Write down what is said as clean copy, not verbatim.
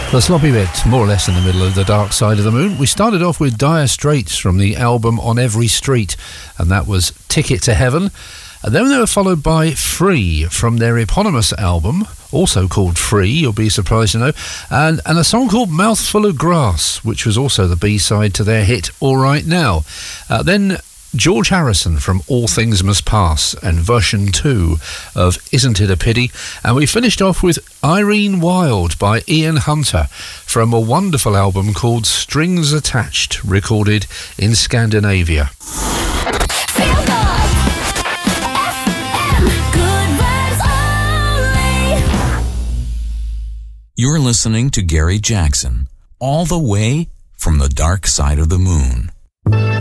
The sloppy bit, more or less in the middle of the dark side of the moon. We started off with Dire Straits from the album On Every Street, and that was Ticket to Heaven. And then they were followed by Free from their eponymous album, also called Free, you'll be surprised to know, and a song called Mouthful of Grass, which was also the B-side to their hit All Right Now. Then George Harrison from All Things Must Pass and version 2 of Isn't It a Pity. And we finished off with Irene Wild by Ian Hunter from a wonderful album called Strings Attached, recorded in Scandinavia. You're listening to Gary Jackson, all the way from the dark side of the moon.